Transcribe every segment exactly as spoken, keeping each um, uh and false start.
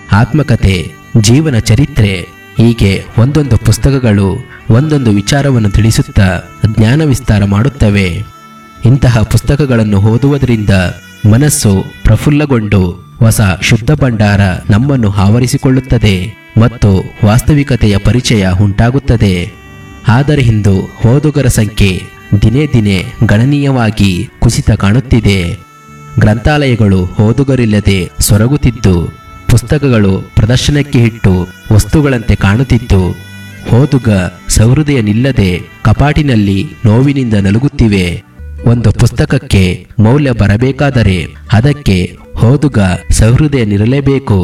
ಆತ್ಮಕಥೆ, ಜೀವನ ಚರಿತ್ರೆ ಹೀಗೆ ಒಂದೊಂದು ಪುಸ್ತಕಗಳು ಒಂದೊಂದು ವಿಚಾರವನ್ನು ತಿಳಿಸುತ್ತಾ ಜ್ಞಾನ ವಿಸ್ತಾರ ಮಾಡುತ್ತವೆ. ಇಂತಹ ಪುಸ್ತಕಗಳನ್ನು ಓದುವುದರಿಂದ ಮನಸ್ಸು ಪ್ರಫುಲ್ಲಗೊಂಡು ಹೊಸ ಶುದ್ಧ ಭಂಡಾರ ನಮ್ಮನ್ನು ಆವರಿಸಿಕೊಳ್ಳುತ್ತದೆ ಮತ್ತು ವಾಸ್ತವಿಕತೆಯ ಪರಿಚಯ ಉಂಟಾಗುತ್ತದೆ. ಆದರೆ ಇಂದು ಓದುಗರ ಸಂಖ್ಯೆ ದಿನೇ ದಿನೇ ಗಣನೀಯವಾಗಿ ಕುಸಿತ ಕಾಣುತ್ತಿದೆ. ಗ್ರಂಥಾಲಯಗಳು ಓದುಗರಿಲ್ಲದೆ ಸೊರಗುತ್ತಿದ್ದು, ಪುಸ್ತಕಗಳು ಪ್ರದರ್ಶನಕ್ಕೆ ಇಟ್ಟು ವಸ್ತುಗಳಂತೆ ಕಾಣುತ್ತಿದ್ದು, ಓದುಗ ಸಹೃದಯನಿಲ್ಲದೆ ಕಪಾಟಿನಲ್ಲಿ ನೋವಿನಿಂದ ನಲುಗುತ್ತಿವೆ. ಒಂದು ಪುಸ್ತಕಕ್ಕೆ ಮೌಲ್ಯ ಬರಬೇಕಾದರೆ ಅದಕ್ಕೆ ಓದುಗ ಸಹೃದಯನಿರಲೇಬೇಕು.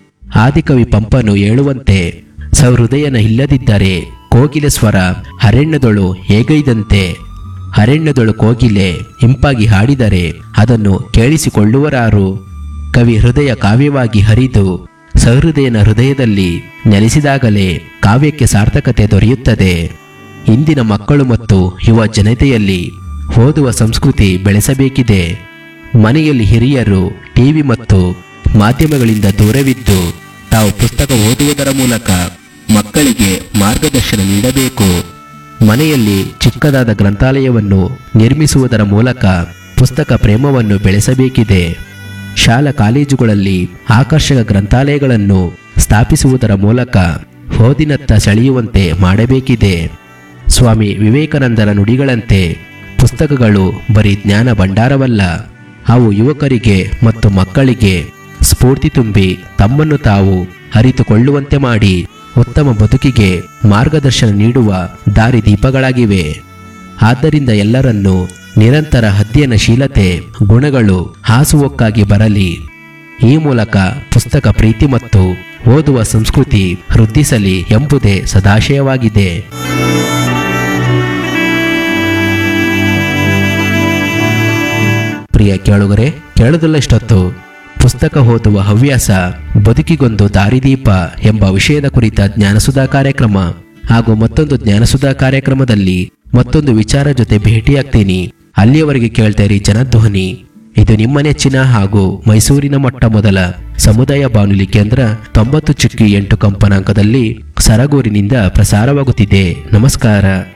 ಆದಿಕವಿ ಪಂಪನು ಹೇಳುವಂತೆ, ಸಹೃದಯನ ಇಲ್ಲದಿದ್ದರೆ ಕೋಗಿಲೆ ಸ್ವರ ಅರಣ್ಯದೊಳು ಹೇಗೈದಂತೆ. ಅರಣ್ಯದೊಳು ಕೋಗಿಲೆ ಇಂಪಾಗಿ ಹಾಡಿದರೆ ಅದನ್ನು ಕೇಳಿಸಿಕೊಳ್ಳುವರಾರು. ಕವಿ ಹೃದಯ ಕಾವ್ಯವಾಗಿ ಹರಿದು ಸಹೃದಯನ ಹೃದಯದಲ್ಲಿ ನೆಲೆಸಿದಾಗಲೇ ಕಾವ್ಯಕ್ಕೆ ಸಾರ್ಥಕತೆ ದೊರೆಯುತ್ತದೆ. ಇಂದಿನ ಮಕ್ಕಳು ಮತ್ತು ಯುವ ಜನತೆಯಲ್ಲಿ ಓದುವ ಸಂಸ್ಕೃತಿ ಬೆಳೆಸಬೇಕಿದೆ. ಮನೆಯಲ್ಲಿ ಹಿರಿಯರು ಟಿವಿ ಮತ್ತು ಮಾಧ್ಯಮಗಳಿಂದ ದೂರವಿದ್ದು ತಾವು ಪುಸ್ತಕ ಓದುವುದರ ಮೂಲಕ ಮಕ್ಕಳಿಗೆ ಮಾರ್ಗದರ್ಶನ ನೀಡಬೇಕು. ಮನೆಯಲ್ಲಿ ಚಿಕ್ಕದಾದ ಗ್ರಂಥಾಲಯವನ್ನು ನಿರ್ಮಿಸುವುದರ ಮೂಲಕ ಪುಸ್ತಕ ಪ್ರೇಮವನ್ನು ಬೆಳೆಸಬೇಕಿದೆ. ಶಾಲಾ ಕಾಲೇಜುಗಳಲ್ಲಿ ಆಕರ್ಷಕ ಗ್ರಂಥಾಲಯಗಳನ್ನು ಸ್ಥಾಪಿಸುವುದರ ಮೂಲಕ ಓದಿನತ್ತ ಸೆಳೆಯುವಂತೆ ಮಾಡಬೇಕಿದೆ. ಸ್ವಾಮಿ ವಿವೇಕಾನಂದರ ನುಡಿಗಳಂತೆ ಪುಸ್ತಕಗಳು ಬರೀ ಜ್ಞಾನ ಭಂಡಾರವಲ್ಲ, ಅವು ಯುವಕರಿಗೆ ಮತ್ತು ಮಕ್ಕಳಿಗೆ ಸ್ಫೂರ್ತಿ ತುಂಬಿ ತಮ್ಮನ್ನು ತಾವು ಅರಿತುಕೊಳ್ಳುವಂತೆ ಮಾಡಿ ಉತ್ತಮ ಬದುಕಿಗೆ ಮಾರ್ಗದರ್ಶನ ನೀಡುವ ದಾರಿದೀಪಗಳಾಗಿವೆ. ಆದ್ದರಿಂದ ಎಲ್ಲರನ್ನೂ ನಿರಂತರ ಅಧ್ಯಯನಶೀಲತೆ ಗುಣಗಳು ಹಾಸುವಕ್ಕಾಗಿ ಬರಲಿ. ಈ ಮೂಲಕ ಪುಸ್ತಕ ಪ್ರೀತಿ ಮತ್ತು ಓದುವ ಸಂಸ್ಕೃತಿ ವೃದ್ಧಿಸಲಿ ಎಂಬುದೇ ಸದಾಶಯವಾಗಿದೆ. ಪ್ರಿಯ ಕೇಳುಗರೆ, ಕೇಳದಲ್ಲಷ್ಟೊತ್ತು ಪುಸ್ತಕ ಓದುವ ಹವ್ಯಾಸ ಬದುಕಿಗೊಂದು ದಾರಿದೀಪ ಎಂಬ ವಿಷಯದ ಕುರಿತ ಜ್ಞಾನಸುಧಾ ಕಾರ್ಯಕ್ರಮ ಹಾಗೂ ಮತ್ತೊಂದು ಜ್ಞಾನಸುಧಾ ಕಾರ್ಯಕ್ರಮದಲ್ಲಿ ಮತ್ತೊಂದು ವಿಚಾರ ಜೊತೆ ಭೇಟಿಯಾಗ್ತೀನಿ. ಅಲ್ಲಿಯವರೆಗೆ ಕೇಳ್ತಾಯಿರಿ ಜನಧ್ವನಿ. ಇದು ನಿಮ್ಮ ನೆಚ್ಚಿನ ಹಾಗೂ ಮೈಸೂರಿನ ಮೊಟ್ಟ ಮೊದಲ ಸಮುದಾಯ ಬಾನುಲಿ ಕೇಂದ್ರ ತೊಂಬತ್ತು ಚುಕ್ಕಿ ಎಂಟು ಕಂಪನಾಂಕದಲ್ಲಿ ಸರಗೂರಿನಿಂದ ಪ್ರಸಾರವಾಗುತ್ತಿದೆ. ನಮಸ್ಕಾರ.